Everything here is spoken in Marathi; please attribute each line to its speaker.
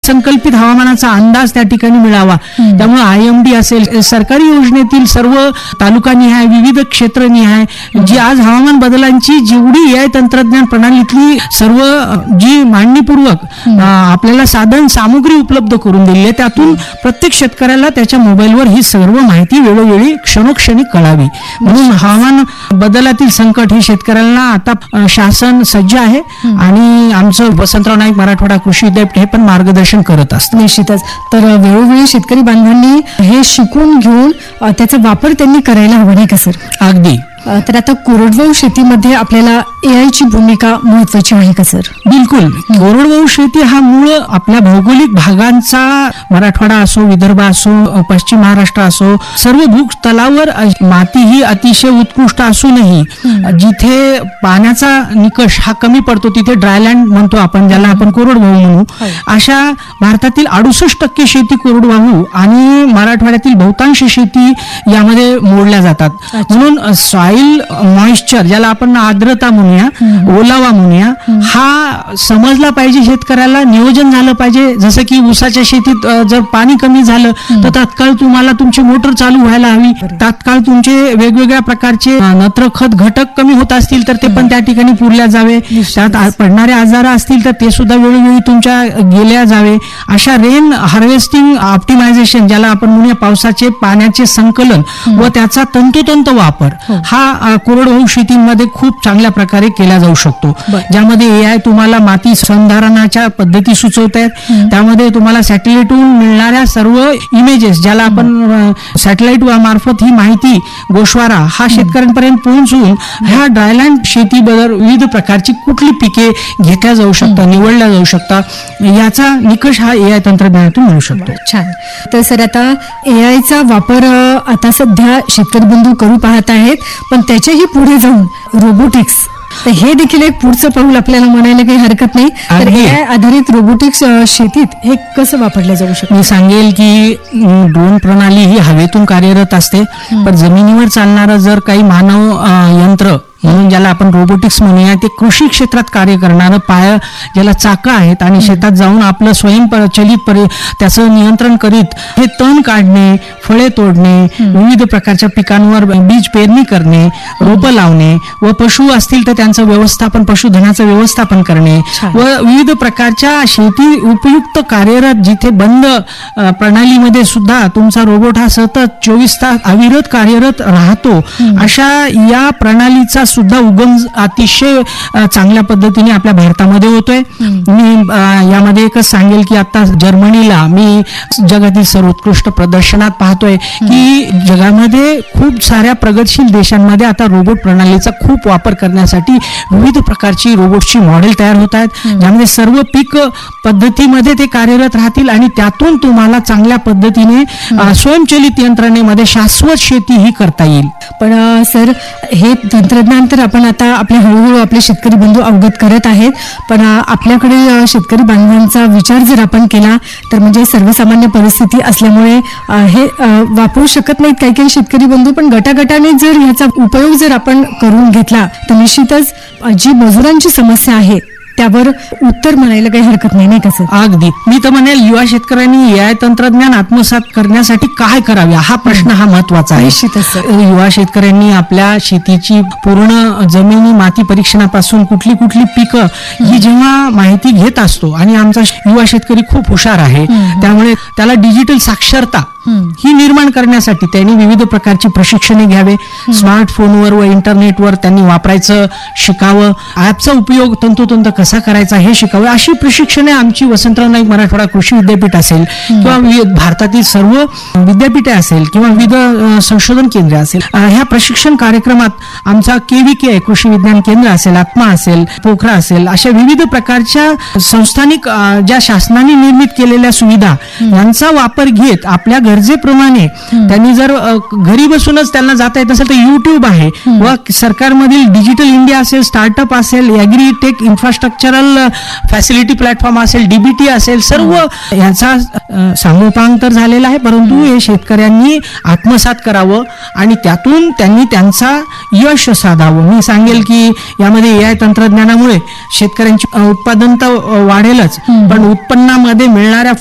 Speaker 1: अर्थसंकल्पित हवामानाचा अंदाज त्या ठिकाणी मिळावा. त्यामुळे IMD असेल, सरकारी योजनेतील सर्व तालुकानिहाय, विविध क्षेत्रनिहाय जी आज हवामान बदलांची जेवढी AI तंत्रज्ञान प्रणालीतली सर्व जी मांडणीपूर्वक आपल्याला साधन सामुग्री उपलब्ध करून दिली आहे, त्यातून प्रत्येक शेतकऱ्याला त्याच्या मोबाईलवर ही सर्व माहिती वेळोवेळी क्षणोक्षणी कळावी. म्हणून हवामान बदलातील संकट हे शेतकऱ्यांना आता शासन सज्ज आहे आणि आमचं वसंतराव नाईक मराठवाडा कृषी विद्यापीठ हे पण मार्गदर्शन करत असतं.
Speaker 2: निश्चितच. तर वेळोवेळी शेतकरी बांधवांनी हे शिकून घेऊन त्याचा वापर त्यांनी करायला हवा, नाही का सर?
Speaker 1: अगदी.
Speaker 2: तर आता कोरडवाहू शेतीमध्ये आपल्याला AI ची भूमिका महत्वाची आहे का सर?
Speaker 1: बिलकुल. कोरडवाहू शेती हा मूळ आपल्या भौगोलिक भागांचा, मराठवाडा असो, विदर्भ असो, पश्चिम महाराष्ट्र असो, सर्व भूतलावर माती ही अतिशय उत्कृष्ट असूनही जिथे पाण्याचा निकष हा कमी पडतो तिथे ड्रायलँड म्हणतो आपण, ज्याला आपण कोरडवाहू म्हणू, अशा भारतातील 68% शेती कोरडवाहू आणि मराठवाड्यातील बहुतांश शेती यामध्ये मोडल्या जातात. म्हणून सॉइल मॉइश्चर, ज्याला आपण आर्द्रता म्हणूया, ओलावा म्हणूया, हा समजला पाहिजे शेतकऱ्याला. नियोजन झालं पाहिजे. जसं की ऊसाच्या शेतीत जर पाणी कमी झालं तर तात्काळ तुम्हाला तुमची मोटर चालू व्हायला हवी. तात्काळ तुमचे वेगवेगळ्या प्रकारचे नत्र खत घटक कमी होत असतील तर ते पण त्या ठिकाणी पुरल्या जावे. त्यात पडणारे आजार असतील तर ते सुद्धा वेळोवेळी तुमच्या गेल्या जावे. अशा रेन हार्वेस्टिंग ऑप्टिमायझेशन, ज्याला आपण म्हणूया पावसाचे पाण्याचे संकलन व त्याचा तंतोतंत वापर, हा कोरडवाहू शेतीमध्ये खूप चांगल्या प्रकारे केला जाऊ शकतो. ज्यामध्ये AI तुम्हाला माती संधारणाच्या पद्धती सुचवत आहेत. त्यामध्ये तुम्हाला सॅटेलाइटहून मिळणाऱ्या सर्व इमेजेस, ज्याला आपण सॅटेलाइट मार्फत ही माहिती गोषवारा हा शेतकऱ्यांपर्यंत पोहोचवून ह्या ड्रायलँड शेतीबद्दल विविध प्रकारची कुठली पिके घेतल्या जाऊ शकतात, निवडल्या जाऊ शकतात, याचा निकष हा AI तंत्रज्ञानातून मिळू शकतो.
Speaker 2: छान. तर सर आता AI चा वापर आता सध्या शेतकरी बंधू करू पाहत आहेत, पण त्याच्याही पुढे जाऊन रोबोटिक्स, तर हे देखील एक पुढचं पाऊल आपल्याला म्हणायला काही हरकत नाही. तर AI आधारित रोबोटिक्स शेतीत हे कसं वापरलं जाऊ शकतं?
Speaker 1: मी सांगेल की ड्रोन प्रणाली ही हवेतून कार्यरत असते, पण जमिनीवर चालणारं जर काही मानव यंत्र म्हणून ज्याला आपण रोबोटिक्स म्हणूया, ते कृषी क्षेत्रात कार्य करणारं पाय, ज्याला चाकं आहेत आणि शेतात जाऊन आपलं स्वयंचलित त्याचं नियंत्रण करीत हे तण काढणे, फळे तोडणे, विविध प्रकारच्या पिकांवर बीज पेरणी करणे, रोपं लावणे व पशु असतील तर त्यांचं व्यवस्थापन, पशुधनाचं व्यवस्थापन करणे व विविध प्रकारच्या शेती उपयुक्त कार्यरत, जिथे बंद प्रणालीमध्ये सुद्धा तुमचा रोबोट हा सतत 24 तास अविरत कार्यरत राहतो, अशा या प्रणालीचा सुद्धा उगम अतिशय चांगल्या पद्धतीने आपल्या भारतामध्ये होतोय. मी यामध्ये एकच सांगेल की आता जर्मनीला मी जगातील सर्वोत्कृष्ट प्रदर्शनात पाहतोय की जगामध्ये खूप साऱ्या प्रगतशील देशांमध्ये आता रोबोट प्रणालीचा खूप वापर करण्यासाठी विविध प्रकारची रोबोटची मॉडेल तयार होत आहेत, ज्यामध्ये सर्व पीक पद्धतीमध्ये ते कार्यरत राहतील आणि त्यातून तुम्हाला चांगल्या पद्धतीने स्वयंचलित यंत्रणेमध्ये शाश्वत शेती ही करता येईल.
Speaker 2: पण सर, हे तंत्रज्ञान तर आपण आता आपल्या हळूहळू आपले शेतकरी बंधू अवगत करत आहेत, पण आपल्याकडे शेतकरी बांधवांचा विचार जर आपण केला तर म्हणजे सर्वसामान्य परिस्थिती असल्यामुळे हे वापरू शकत नाहीत काही काही शेतकरी बंधू, पण गटागटाने जर याचा उपयोग जर आपण करून घेतला तर निश्चितच जी मजुरांची समस्या आहे त्यावर उत्तर म्हणायला काही हरकत नाही, नाही का सर?
Speaker 1: अगदी. मी तर म्हणेल युवा शेतकऱ्यांनी AI तंत्रज्ञान आत्मसात करण्यासाठी काय करावे हा प्रश्न हा महत्वाचा आहे.
Speaker 2: निश्चितच.
Speaker 1: युवा शेतकऱ्यांनी आपल्या शेतीची पूर्ण जमिनी माती परीक्षणापासून कुठली कुठली पिकं ही जेव्हा माहिती घेत असतो, आणि आमचा युवा शेतकरी खूप हुशार आहे, त्यामुळे त्याला डिजिटल साक्षरता ही निर्माण करण्यासाठी त्यांनी विविध प्रकारची प्रशिक्षणे घ्यावे. स्मार्टफोनवर व इंटरनेटवर त्यांनी वापरायचं शिकावं, ऍपचा उपयोग तंतोतंत कसा करायचा हे शिकावे. अशी प्रशिक्षणे आमची वसंतराव नाईक मराठवाडा कृषी विद्यापीठ असेल किंवा भारतातील सर्व विद्यापीठे असेल किंवा विविध संशोधन केंद्र असेल, ह्या प्रशिक्षण कार्यक्रमात आमचा KVK कृषी विज्ञान केंद्र असेल, आत्मा असेल, पोखरा असेल, अशा विविध प्रकारच्या संस्थानिक ज्या शासनाने निर्मित केलेल्या सुविधा यांचा वापर घेत आपल्या गरजेप्रमाणे त्यांनी जर घरी बसूनच त्यांना जाता येत असेल तर YouTube आहे व सरकारमधील डिजिटल इंडिया असेल, स्टार्टअप असेल, agree take infrastructural facility platform असेल, DBT असेल, सर्व यांचा सांगोपांग तर झालेला आहे, परंतु हे शेतकऱ्यांनी आत्मसात करावं आणि त्यातून त्यांनी त्यांचा यश साधावं. मी सांगेल की यामध्ये AI तंत्रज्ञानामुळे शेतकऱ्यांची उत्पादनता वाढेलच, पण उत्पन्नामध्ये मिळणाऱ्या